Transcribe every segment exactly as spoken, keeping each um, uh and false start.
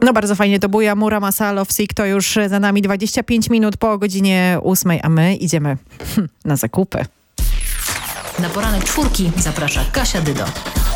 No bardzo fajnie to buja Muramasa Love Sick, to już za nami dwadzieścia pięć minut po godzinie ósmej, a my idziemy na zakupy. Na poranek czwórki zaprasza Kasia Dydo.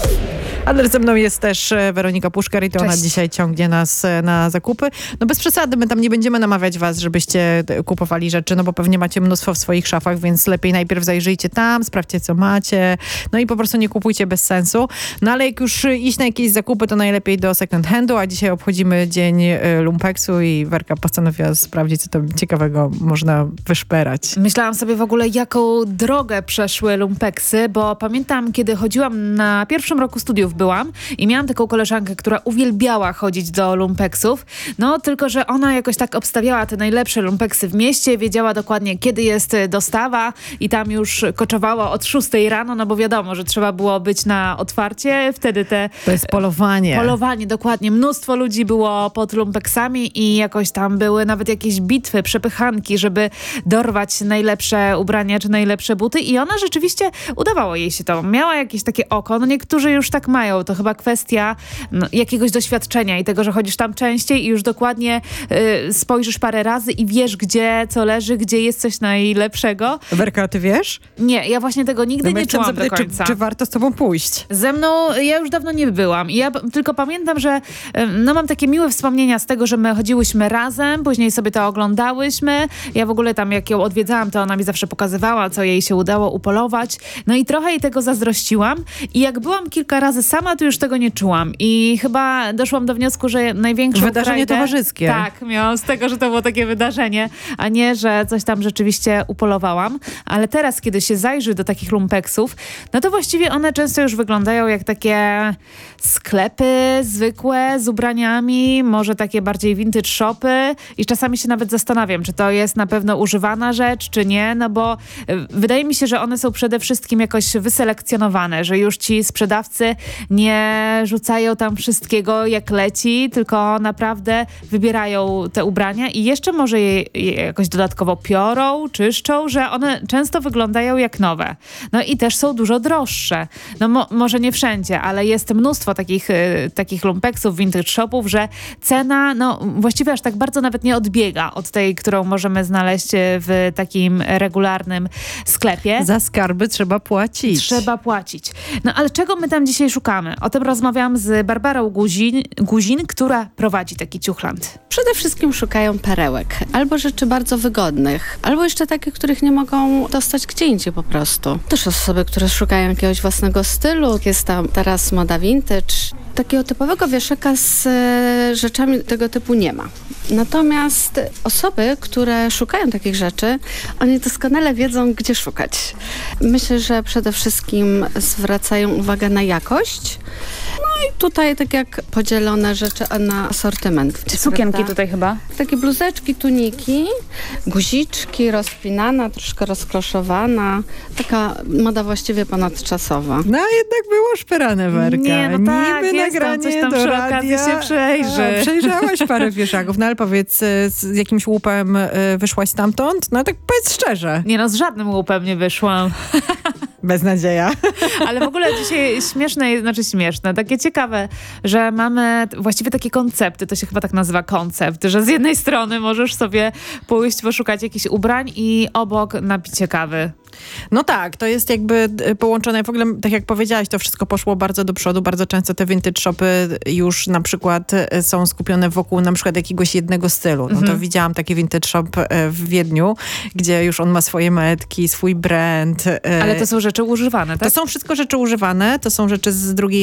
Ale ze mną jest też Weronika Puszkar i to Cześć. ona dzisiaj ciągnie nas na zakupy. No bez przesady, my tam nie będziemy namawiać was, żebyście kupowali rzeczy, no bo pewnie macie mnóstwo w swoich szafach, więc lepiej najpierw zajrzyjcie tam, sprawdźcie co macie, no i po prostu nie kupujcie bez sensu. No ale jak już iść na jakieś zakupy, to najlepiej do second handu, a dzisiaj obchodzimy dzień lumpeksu i Werka postanowiła sprawdzić, co tam ciekawego można wyszperać. Myślałam sobie w ogóle, jaką drogę przeszły lumpeksy, bo pamiętam, kiedy chodziłam na pierwszym roku studiów byłam i miałam taką koleżankę, która uwielbiała chodzić do lumpeksów, no tylko, że ona jakoś tak obstawiała te najlepsze lumpeksy w mieście, wiedziała dokładnie, kiedy jest dostawa i tam już koczowała od szóstej rano, no bo wiadomo, że trzeba było być na otwarcie, wtedy te... To jest polowanie. Polowanie, dokładnie. Mnóstwo ludzi było pod lumpeksami i jakoś tam były nawet jakieś bitwy, przepychanki, żeby dorwać najlepsze ubrania czy najlepsze buty i ona rzeczywiście udawało jej się to. Miała jakieś takie oko, no niektórzy już tak mają. To chyba kwestia no, jakiegoś doświadczenia i tego, że chodzisz tam częściej i już dokładnie y, spojrzysz parę razy i wiesz, gdzie co leży, gdzie jest coś najlepszego. Werka, ty wiesz? Nie, ja właśnie tego nigdy No nie czułam do zapytać, końca. czy, czy warto z tobą pójść? Ze mną ja już dawno nie byłam i ja p- tylko pamiętam, że y, no mam takie miłe wspomnienia z tego, że my chodziłyśmy razem, później sobie to oglądałyśmy. Ja w ogóle tam jak ją odwiedzałam, to ona mi zawsze pokazywała, co jej się udało upolować. No i trochę jej tego zazdrościłam i jak byłam kilka razy sama, to już tego nie czułam i chyba doszłam do wniosku, że największą Wydarzenie frajdę, towarzyskie. Tak, miałam z tego, że to było takie wydarzenie, a nie, że coś tam rzeczywiście upolowałam. Ale teraz, kiedy się zajrzy do takich lumpeksów, no to właściwie one często już wyglądają jak takie sklepy zwykłe z ubraniami, może takie bardziej vintage shopy i czasami się nawet zastanawiam, czy to jest na pewno używana rzecz, czy nie, no bo y, wydaje mi się, że one są przede wszystkim jakoś wyselekcjonowane, że już ci sprzedawcy nie rzucają tam wszystkiego jak leci, tylko naprawdę wybierają te ubrania i jeszcze może je, je jakoś dodatkowo piorą, czyszczą, że one często wyglądają jak nowe. No i też są dużo droższe. No mo, może nie wszędzie, ale jest mnóstwo takich, y, takich lumpeksów, vintage shopów, że cena no właściwie aż tak bardzo nawet nie odbiega od tej, którą możemy znaleźć w takim regularnym sklepie. Za skarby trzeba płacić. Trzeba płacić. No ale czego my tam dzisiaj szukamy? O tym rozmawiałam z Barbarą Guzin, Guzin, która prowadzi taki ciuchland. Przede wszystkim szukają perełek, albo rzeczy bardzo wygodnych, albo jeszcze takich, których nie mogą dostać gdzie indziej po prostu. Też osoby, które szukają jakiegoś własnego stylu, jest tam teraz moda vintage. Takiego typowego wieszaka z e, rzeczami tego typu nie ma. Natomiast osoby, które szukają takich rzeczy, oni doskonale wiedzą, gdzie szukać. Myślę, że przede wszystkim zwracają uwagę na jakość. No i tutaj tak jak podzielone rzeczy na asortyment. Sukienki prawda? tutaj chyba. Takie bluzeczki, tuniki, guziczki, rozpinana, troszkę rozkloszowana. Taka moda właściwie ponadczasowa. No jednak było szperane, Werka. Nie, no tak, Niby jest tam nagranie coś tam do przy radia. okazji się przejrzy. A, przejrzałaś parę wieszaków, no ale powiedz, z jakimś łupem y, wyszłaś stamtąd? No tak powiedz szczerze. Nie no, z żadnym łupem nie wyszłam. Beznadzieja. Ale w ogóle dzisiaj śmieszne, jest- znaczy śmieszne, takie ciekawe, że mamy t- właściwie takie koncepty, to się chyba tak nazywa koncept, że z jednej strony możesz sobie pójść, poszukać jakichś ubrań i obok napicie kawy. No tak, to jest jakby y, połączone. W ogóle, tak jak powiedziałaś, to wszystko poszło bardzo do przodu. Bardzo często te vintage shopy już na przykład y, są skupione wokół na przykład jakiegoś jednego stylu. No to widziałam taki vintage shop y, w Wiedniu, gdzie już on ma swoje metki, swój brand. y, Ale to są rzeczy używane, tak? To są wszystko rzeczy używane, to są rzeczy z drugiej